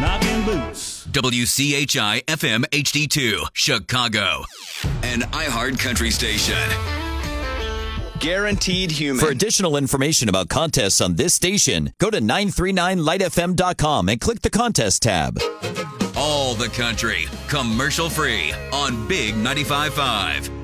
knocking boots. WCHI FM HD2, Chicago. An iHeart Country station. Guaranteed human. For additional information about contests on this station, go to 939lightfm.com and click the contest tab. All the country, commercial free on Big 95.5.